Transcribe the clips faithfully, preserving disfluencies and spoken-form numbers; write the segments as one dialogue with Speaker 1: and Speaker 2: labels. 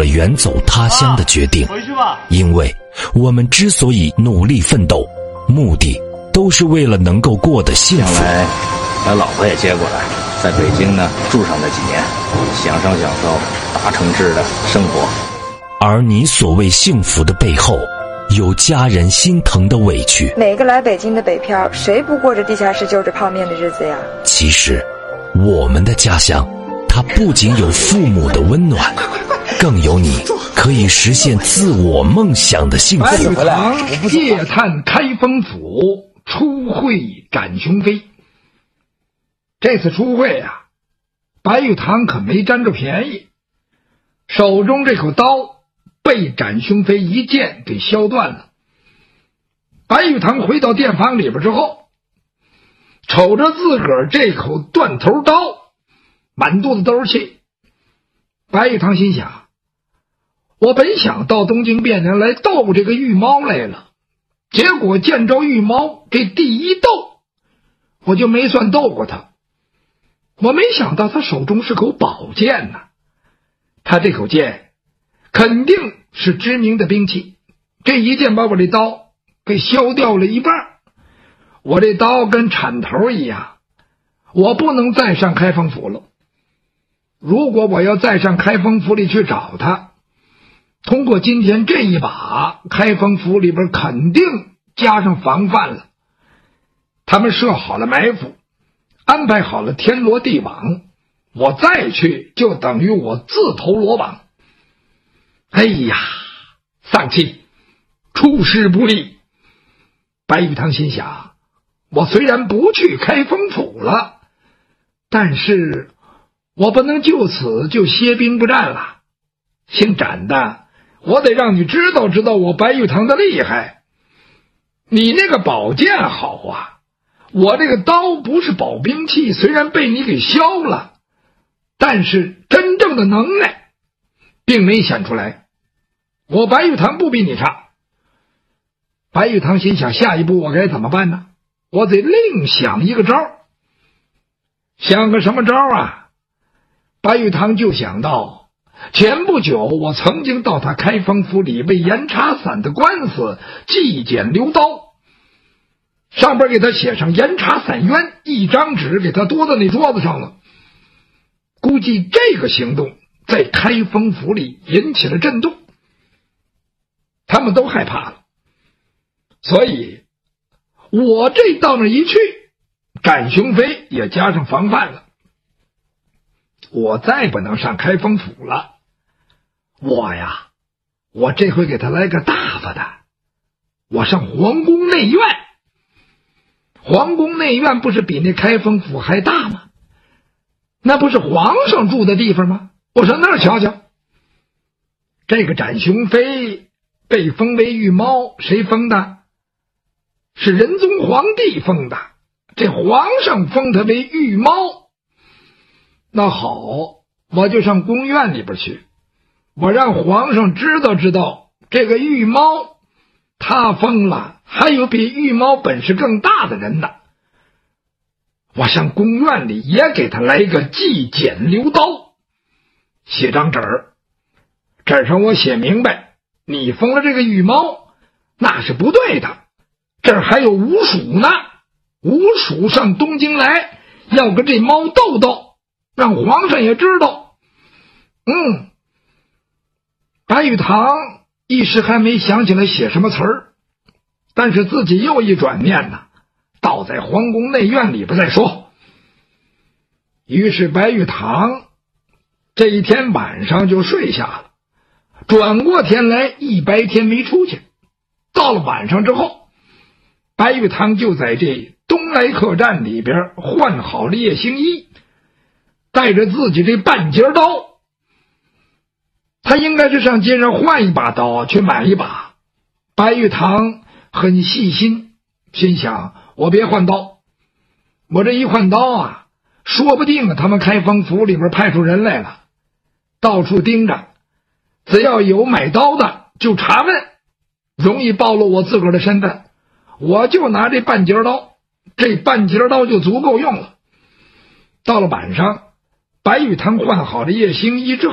Speaker 1: 了远走他乡的决定。
Speaker 2: 回去吧。
Speaker 1: 因为我们之所以努力奋斗，目的都是为了能够过得幸福。
Speaker 3: 将来把老婆也接过来，在北京呢住上那几年，享受享受大城市的生活。
Speaker 1: 而你所谓幸福的背后，有家人心疼的委屈。
Speaker 4: 每个来北京的北漂，谁不过着地下室就着泡面的日子呀？
Speaker 1: 其实我们的家乡，它不仅有父母的温暖，更有你可以实现自我梦想的幸福。
Speaker 5: 白玉堂夜探开封府，初会展雄飞。这次初会啊，白玉堂可没占着便宜，手中这口刀被展雄飞一剑给削断了。白玉堂回到店房里边之后，瞅着自个儿这口断头刀，满肚子都是气。白玉堂心想，我本想到东京汴梁来斗这个玉猫来了，结果见着玉猫这第一斗，我就没算斗过他。我没想到他手中是口宝剑呐、啊，他这口剑肯定是知名的兵器，这一剑把我这刀给削掉了一半。我这刀跟铲头一样，我不能再上开封府了。如果我要再上开封府里去找他，通过今天这一把，开封府里边肯定加上防范了，他们设好了埋伏，安排好了天罗地网，我再去就等于我自投罗网。哎呀，丧气，出师不利。白玉堂心想，我虽然不去开封府了，但是我不能就此就歇兵不战了。姓展的，我得让你知道知道我白玉堂的厉害。你那个宝剑好啊，我这个刀不是宝兵器，虽然被你给削了，但是真正的能耐并没显出来。我白玉堂不比你差。白玉堂心想，下一步我该怎么办呢？我得另想一个招。想个什么招啊？白玉堂就想到，前不久我曾经到他开封府里为严查散的官司纪检留刀，上边给他写上严查散冤，一张纸给他多到那桌子上了。估计这个行动在开封府里引起了震动，他们都害怕了。所以我这到那一去，展雄飞也加上防范了。我再不能上开封府了，我呀，我这回给他来个大发的，我上皇宫内院。皇宫内院不是比那开封府还大吗？那不是皇上住的地方吗？我上那儿瞧瞧。这个展雄飞被封为玉猫，谁封的？是仁宗皇帝封的。这皇上封他为玉猫。那好，我就上宫院里边去，我让皇上知道知道，这个玉猫他封了，还有比玉猫本事更大的人呢。我上宫院里也给他来个纪检留刀，写张纸儿，纸上我写明白，你封了这个玉猫那是不对的，这儿还有吴蜀呢，吴蜀上东京来要跟这猫斗斗，让皇上也知道。嗯，白玉堂一时还没想起来写什么词儿，但是自己又一转念呢，倒在皇宫内院里边再说。于是白玉堂这一天晚上就睡下了，转过天来一白天没出去。到了晚上之后，白玉堂就在这东来客栈里边换好了夜行衣，带着自己这半截刀。他应该是上街上换一把刀，去买一把。白玉堂很细心，心想我别换刀，我这一换刀啊，说不定他们开封府里边派出人来了，到处盯着，只要有买刀的就查问，容易暴露我自个儿的身份。我就拿这半截刀，这半截刀就足够用了。到了晚上，白玉堂换好了夜行衣之后，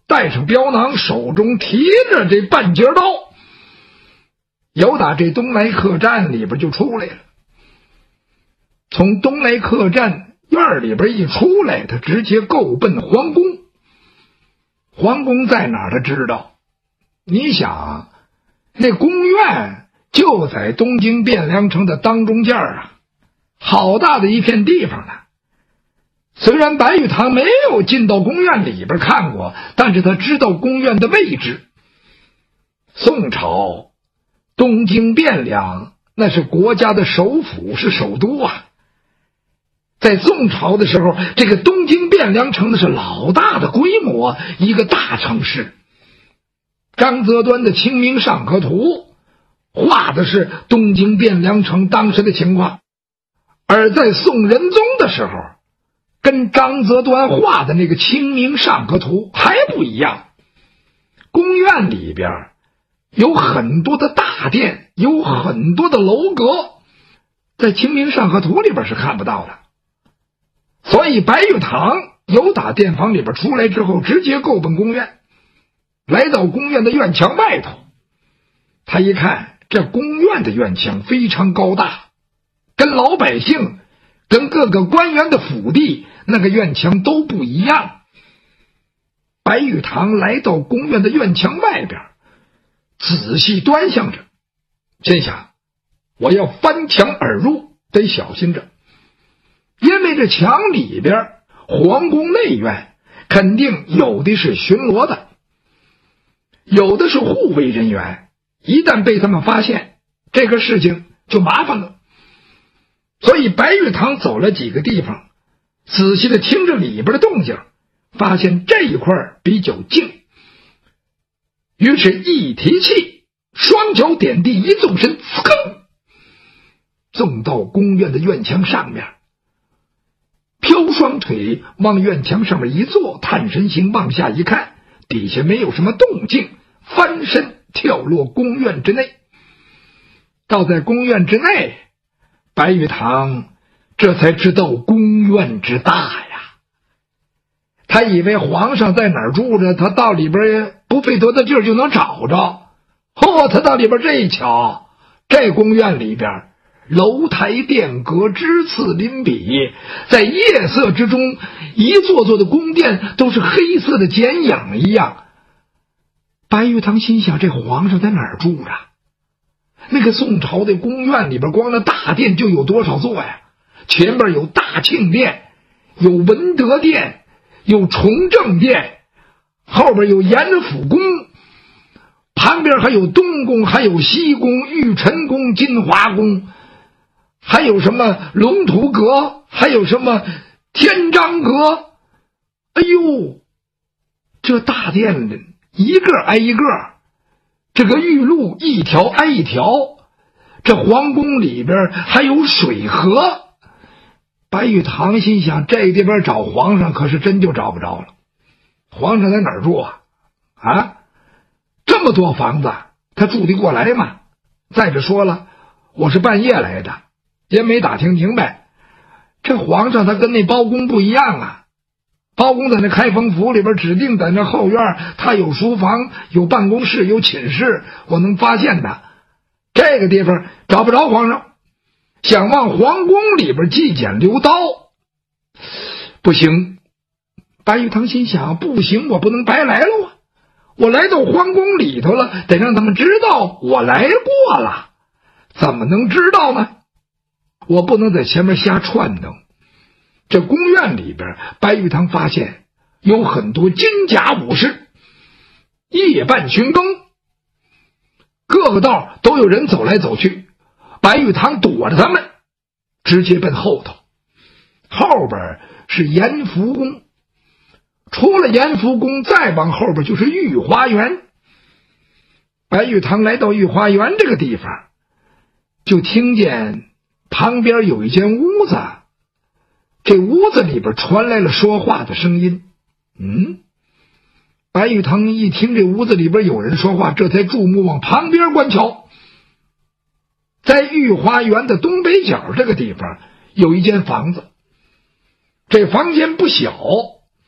Speaker 5: 带上镖囊，手中提着这半截刀，由打这东来客栈里边就出来了。从东来客栈院里边一出来，他直接够奔皇宫。皇宫在哪儿他知道，你想那宫院就在东京汴梁城的当中间啊，好大的一片地方呢。虽然白玉堂没有进到宫院里边看过，但是他知道宫院的位置。宋朝东京汴梁那是国家的首府，是首都啊。在宋朝的时候，这个东京汴梁城的是老大的规模，一个大城市。张择端的《清明上河图》画的是东京汴梁城当时的情况，而在宋仁宗的时候，跟张择端画的那个《清明上河图》还不一样。宫院里边有很多的大殿，有很多的楼阁，在《清明上河图》里边是看不到的。所以白玉堂由打殿房里边出来之后，直接够奔宫院，来到宫院的院墙外头。他一看，这宫院的院墙非常高大，跟老百姓跟各个官员的府邸那个院墙都不一样。白玉堂来到宫院的院墙外边，仔细端详着，心想我要翻墙而入，得小心着。因为这墙里边皇宫内院肯定有的是巡逻的，有的是护卫人员，一旦被他们发现，这个事情就麻烦了。所以白玉堂走了几个地方，仔细的听着里边的动静，发现这一块比较静，于是一提气，双脚点地，一纵身，呲纵到宫院的院墙上面，飘双腿往院墙上面一坐，探身形往下一看，底下没有什么动静，翻身跳落宫院之内。到在宫院之内，白玉堂这才知道宫院之大呀。他以为皇上在哪儿住着，他到里边不费多大劲儿就能找着。哦，他到里边这一瞧，这宫院里边楼台殿阁，枝次林笔，在夜色之中，一座座的宫殿都是黑色的剪影一样。白玉堂心想，这皇上在哪儿住着？那个宋朝的宫院里边，光那大殿就有多少座呀？前边有大庆殿，有文德殿，有崇政殿，后边有延福宫，旁边还有东宫，还有西宫、玉晨宫、金华宫，还有什么龙图阁，还有什么天章阁。哎呦，这大殿一个挨一个，这个玉路一条挨一条，这皇宫里边还有水河。白玉堂心想，这地方找皇上可是真就找不着了。皇上在哪儿住啊？啊，这么多房子，他住得过来吗？再者说了，我是半夜来的，也没打听明白。这皇上他跟那包公不一样啊，包公在那开封府里边指定在那后院，他有书房，有办公室，有寝室，我能发现的。这个地方找不着皇上，想往皇宫里边祭剪留刀，不行。白玉堂心想，不行，我不能白来了啊！我来到皇宫里头了，得让他们知道我来过了。怎么能知道呢？我不能在前面瞎串腾。这宫院里边，白玉堂发现有很多金甲武士，夜半巡更，各个道都有人走来走去。白玉堂躲着他们，直接奔后头。后边是延福宫，出了延福宫，再往后边就是御花园。白玉堂来到御花园这个地方，就听见旁边有一间屋子，这屋子里边传来了说话的声音。嗯，白玉堂一听这屋子里边有人说话，这才注目往旁边观瞧。在御花园的东北角这个地方有一间房子，这房间不小，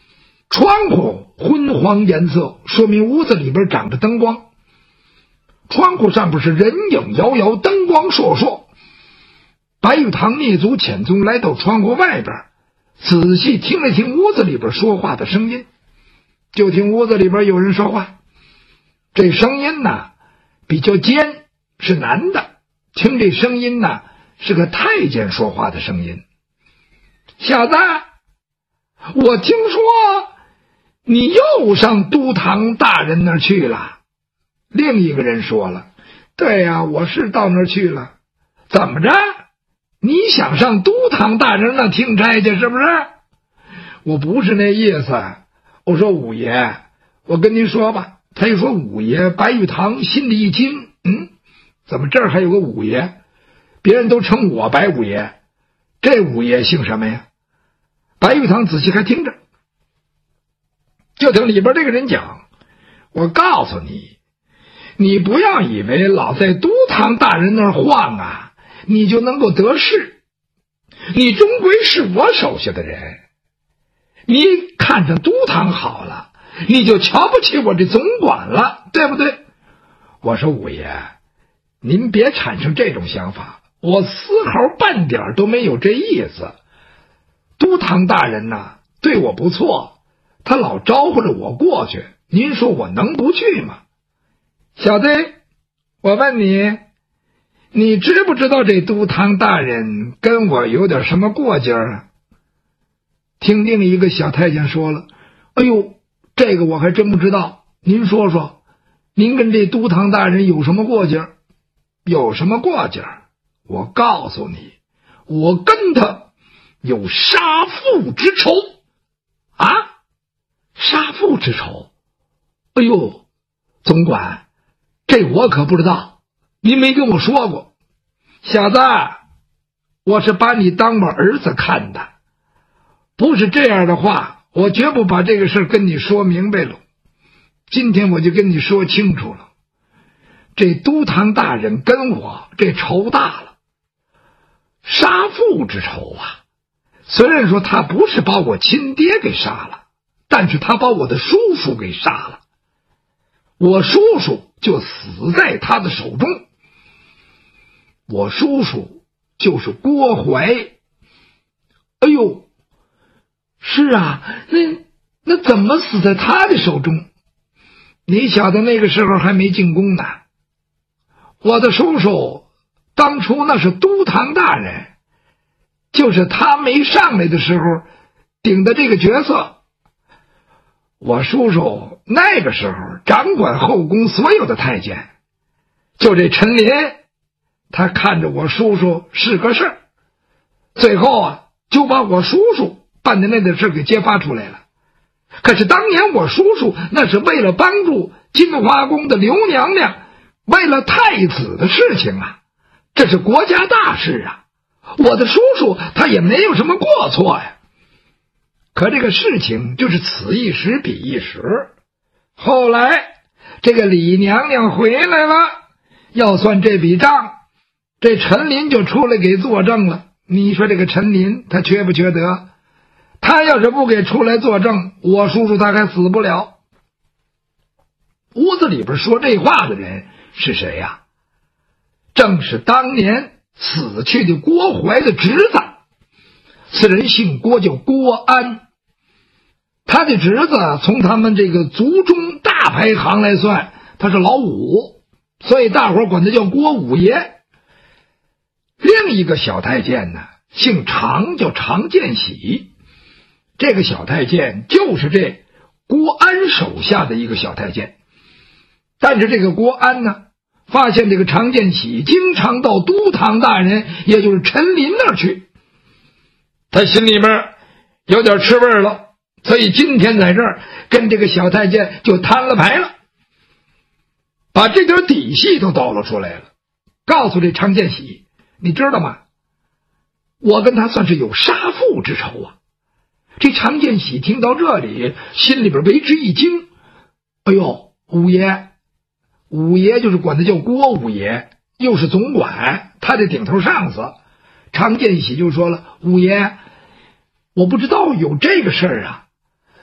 Speaker 5: 窗户昏黄颜色，说明屋子里边长着灯光。窗户上边是人影摇摇，灯光烁烁。白玉堂蹑足潜踪来到窗户外边，仔细听了听屋子里边说话的声音。就听屋子里边有人说话，这声音呢比较尖，是男的。听这声音呢是个太监说话的声音。小子，我听说你又上都堂大人那儿去了。另一个人说了，对呀、啊，我是到那儿去了。怎么着？你想上都堂大人那听差去是不是？我不是那意思。我说五爷，我跟您说吧。他一说五爷，白玉堂心里一惊，嗯，怎么这儿还有个五爷？别人都称我白五爷，这五爷姓什么呀？白玉堂仔细还听着，就听里边这个人讲，我告诉你，你不要以为老在都堂大人那儿晃啊，你就能够得势。你终归是我手下的人，你看着都堂好了，你就瞧不起我这总管了，对不对？我说五爷，您别产生这种想法，我丝毫半点都没有这意思。都堂大人呐，对我不错，他老招呼着我过去，您说我能不去吗？小子，我问你，你知不知道这都堂大人跟我有点什么过节啊？听另一个小太监说了，哎呦，这个我还真不知道，您说说，您跟这都堂大人有什么过节？有什么过节？我告诉你，我跟他有杀父之仇啊！杀父之仇？哎呦，总管，这我可不知道，您没跟我说过。小子，我是把你当我儿子看的，不是这样的话，我绝不把这个事跟你说明白了。今天我就跟你说清楚了，这都堂大人跟我这仇大了，杀父之仇啊！虽然说他不是把我亲爹给杀了，但是他把我的叔叔给杀了，我叔叔就死在他的手中。我叔叔就是郭槐。哎呦，是啊，那那怎么死在他的手中？你晓得那个时候还没进宫呢。我的叔叔当初那是都堂大人，就是他没上来的时候顶的这个角色。我叔叔那个时候掌管后宫所有的太监，就这陈琳，他看着我叔叔是个事儿，最后啊就把我叔叔办的那点事给揭发出来了。可是当年我叔叔那是为了帮助金华宫的刘娘娘，为了太子的事情啊，这是国家大事啊，我的叔叔他也没有什么过错呀。可这个事情就是此一时彼一时，后来这个李娘娘回来了，要算这笔账，这陈琳就出来给作证了。你说这个陈琳他缺不缺德？他要是不给出来作证，我叔叔他还死不了。屋子里边说这话的人是谁呀？正是当年死去的郭槐的侄子，此人姓郭，叫郭安。他的侄子从他们这个族中大排行来算，他是老五，所以大伙管他叫郭五爷。另一个小太监呢，姓常，叫常见喜。这个小太监就是这郭安手下的一个小太监。但是这个郭安呢，发现这个常见喜经常到都堂大人，也就是陈琳那儿去，他心里面有点吃味了，所以今天在这儿跟这个小太监就摊了牌了，把这点底细都抖了出来了，告诉这常见喜，你知道吗？我跟他算是有杀父之仇啊。这常见喜听到这里，心里边为之一惊。哎呦，五爷，五爷就是管他叫郭五爷，又是总管，他的顶头上司。常见喜就说了，五爷，我不知道有这个事儿啊，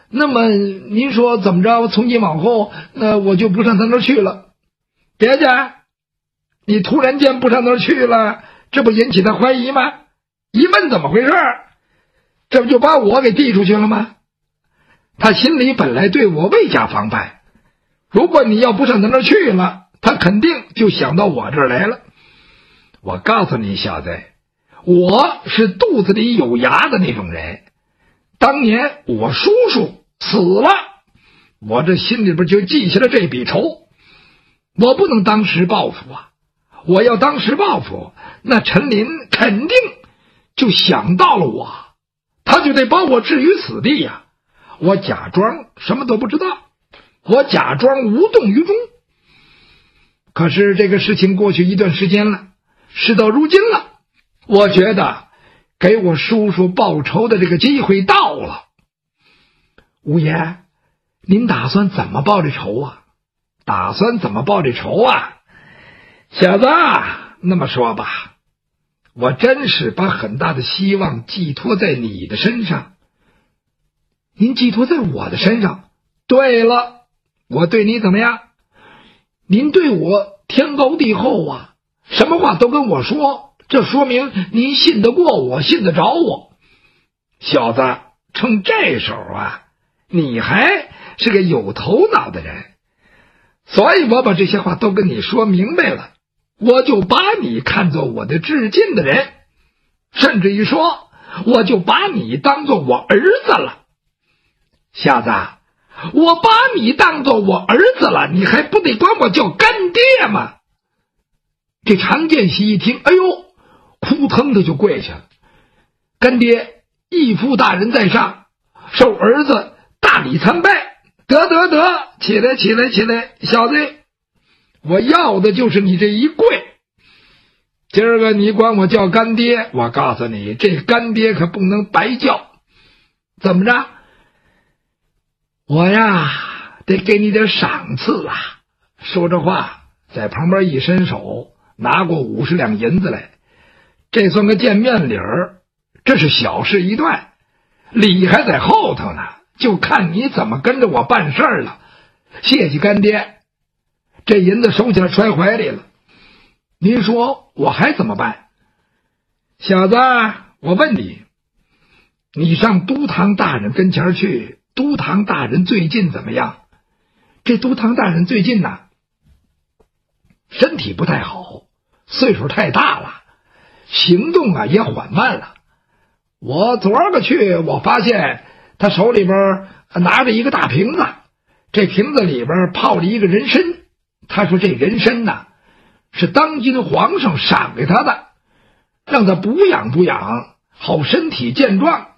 Speaker 5: 那么您说怎么着？从今往后，那我就不上他那儿去了。别介，你突然间不上那儿去了，这不引起他怀疑吗？一问怎么回事，这不就把我给递出去了吗？他心里本来对我未加防范，如果你要不上他那儿去了，他肯定就想到我这儿来了。我告诉你小子，我是肚子里有牙的那种人。当年我叔叔死了，我这心里边就记下了这笔仇。我不能当时报复啊！我要当时报复，那陈林肯定就想到了我，他就得把我置于死地呀！我假装什么都不知道，我假装无动于衷。可是这个事情过去一段时间了，事到如今了，我觉得给我叔叔报仇的这个机会到了。五爷，您打算怎么报这仇啊？打算怎么报这仇啊？小子，那么说吧，我真是把很大的希望寄托在你的身上。您寄托在我的身上？对了，我对你怎么样？您对我天高地厚啊，什么话都跟我说，这说明您信得过我，信得着我。小子，趁这时候啊，你还是个有头脑的人，所以我把这些话都跟你说明白了，我就把你看作我的至亲的人，甚至于说我就把你当作我儿子了。小子，我把你当作我儿子了，你还不得管我叫干爹吗？这常建喜一听，哎呦，扑腾的就跪下了。干爹，义父大人在上，受儿子大礼参拜。得得得，起来起来起来，小子，我要的就是你这一跪。今儿个你管我叫干爹，我告诉你，这干爹可不能白叫。怎么着？我呀，得给你点赏赐啊！说着话，在旁边一伸手，拿过五十两银子来。这算个见面礼儿，这是小事一段，礼还在后头呢，就看你怎么跟着我办事儿了。谢谢干爹，这银子收起来揣怀里了。您说我还怎么办？小子，我问你，你上都堂大人跟前去，都堂大人最近怎么样？这都堂大人最近呢，身体不太好，岁数太大了，行动啊也缓慢了。我昨儿个去，我发现他手里边拿着一个大瓶子，这瓶子里边泡着一个人参。他说这人参呢，是当今皇上赏给他的，让他补养补养，好身体健壮。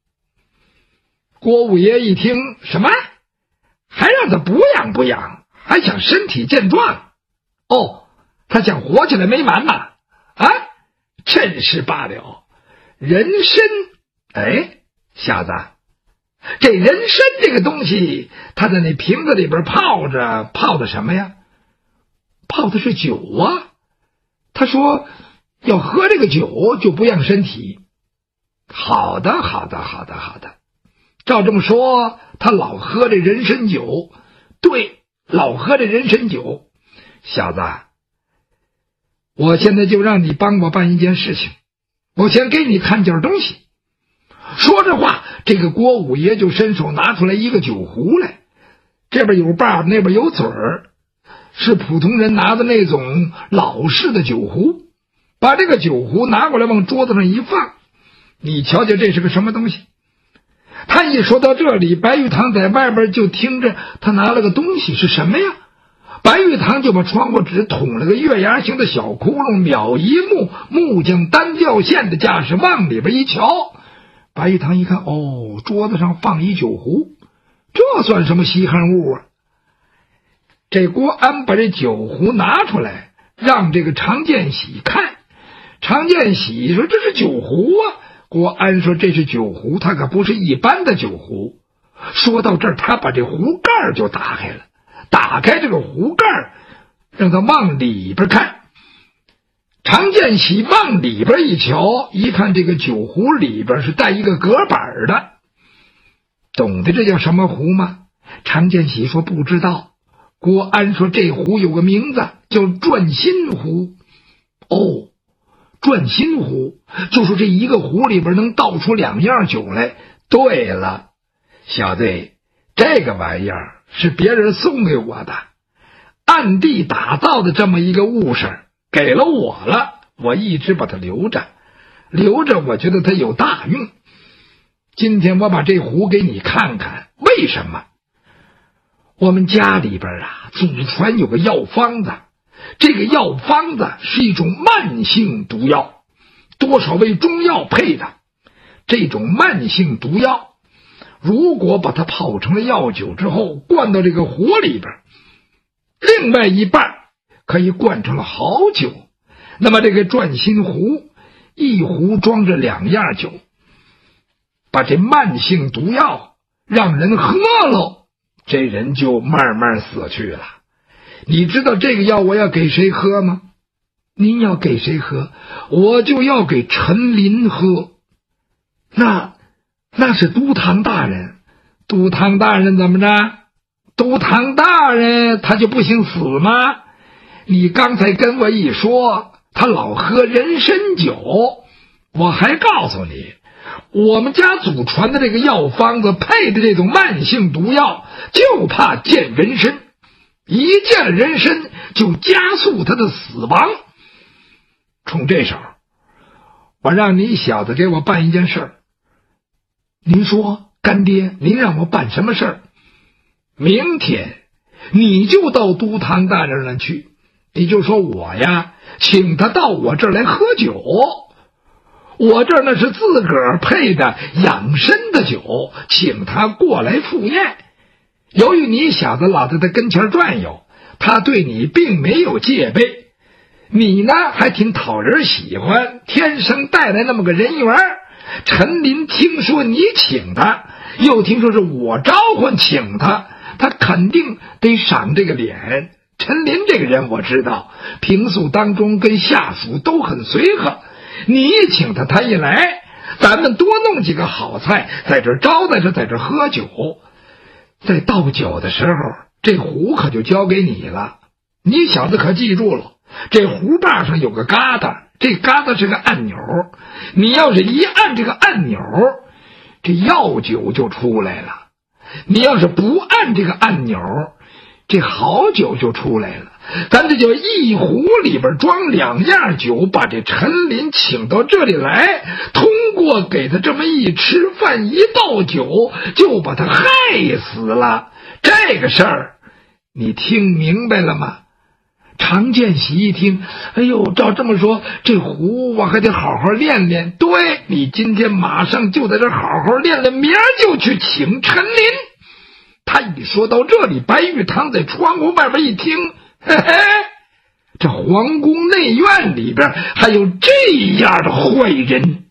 Speaker 5: 郭五爷一听，什么？还让他补养补养，还想身体健壮？哦，他想活起来没完呐！啊，真是罢了。人参，哎，小子，这人参这个东西，他在那瓶子里边泡着，泡的什么呀？泡的是酒啊。他说要喝这个酒就不养身体。好的好的好的好的，照这么说，他老喝这人参酒。对，老喝这人参酒。小子，我现在就让你帮我办一件事情，我先给你看件东西。说这话，这个郭五爷就伸手拿出来一个酒壶来，这边有把，那边有嘴儿，是普通人拿的那种老式的酒壶。把这个酒壶拿过来往桌子上一放，你瞧瞧这是个什么东西。他一说到这里，白玉堂在外边就听着他拿了个东西，是什么呀？白玉堂就把窗户纸捅了个月牙形的小窟窿，秒一目木匠单吊线的架势，往里边一瞧，白玉堂一看，哦，桌子上放一酒壶，这算什么稀罕物啊？这郭安把这酒壶拿出来，让这个常建喜看。常建喜说这是酒壶啊。郭安说这是酒壶，它可不是一般的酒壶。说到这儿，他把这壶盖就打开了，打开这个壶盖，让他往里边看。常建喜往里边一瞧，一看这个酒壶里边是带一个隔板的。 懂得这叫什么湖吗？常建喜说不知道。郭安说这湖有个名字叫转心湖。哦，转心湖，就说这一个湖里边能倒出两样酒来。对了，小子，这个玩意儿是别人送给我的，暗地打造的这么一个物事，给了我了，我一直把它留着，留着我觉得它有大用。今天我把这壶给你看看，为什么？我们家里边啊，祖传有个药方子，这个药方子是一种慢性毒药，多少味中药配的。这种慢性毒药，如果把它泡成了药酒之后，灌到这个壶里边，另外一半可以灌成了好酒。那么这个转心壶，一壶装着两样酒，把这慢性毒药让人喝了，这人就慢慢死去了。你知道这个药我要给谁喝吗？您要给谁喝？我就要给陈林喝。那那是都堂大人。都堂大人怎么着？都堂大人他就不姓死吗？你刚才跟我一说他老喝人参酒，我还告诉你，我们家祖传的这个药方子配的这种慢性毒药，就怕见人参，一见了人参就加速他的死亡。冲这手，我让你小子给我办一件事儿。您说，干爹，您让我办什么事儿？明天你就到都堂大人那去，你就说我呀请他到我这儿来喝酒，我这儿那是自个儿配的养生的酒，请他过来赴宴。由于你小子老在他跟前转悠，他对你并没有戒备，你呢还挺讨人喜欢，天生带来那么个人缘。陈林听说你请他，又听说是我召唤请他，他肯定得赏这个脸。陈林这个人我知道，平素当中跟下属都很随和，你一请他，他一来，咱们多弄几个好菜，在这招待着，在这喝酒。在倒酒的时候，这壶可就交给你了。你小子可记住了，这壶把上有个疙瘩，这疙瘩是个按钮，你要是一按这个按钮，这药酒就出来了。你要是不按这个按钮，这好酒就出来了。咱这就一壶里边装两样酒，把这陈林请到这里来，通过给他这么一吃饭一倒酒，就把他害死了。这个事儿你听明白了吗？常建喜一听，哎呦，照这么说，这壶我还得好好练练。对，你今天马上就在这好好练练，明儿就去请陈林。他一说到这里，白玉堂在窗户外边一听，嘿嘿，这皇宫内院里边还有这样的坏人。